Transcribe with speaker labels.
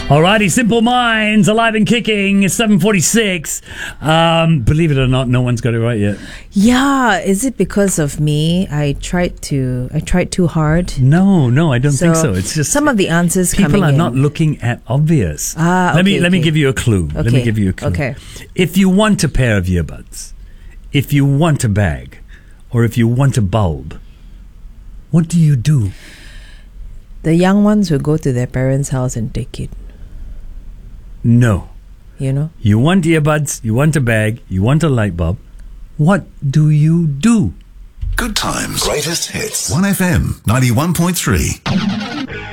Speaker 1: Alrighty, Simple Minds, alive and kicking. It's 7:46. Believe it or not, no one's got it right yet.
Speaker 2: Yeah, is it because of me? I tried too hard.
Speaker 1: No, I don't think so. It's just
Speaker 2: some of the answers
Speaker 1: people
Speaker 2: coming
Speaker 1: are
Speaker 2: in.
Speaker 1: not looking at obvious.
Speaker 2: Let
Speaker 1: me give you a clue.
Speaker 2: Okay.
Speaker 1: Let me give you a clue.
Speaker 2: Okay.
Speaker 1: If you want a pair of earbuds, if you want a bag, or if you want a bulb, what do you do?
Speaker 2: The young ones will go to their parents' house and take it.
Speaker 1: No.
Speaker 2: You know?
Speaker 1: You want earbuds, you want a bag, you want a light bulb. What do you do?
Speaker 3: Good times. Greatest hits. 1FM 91.3.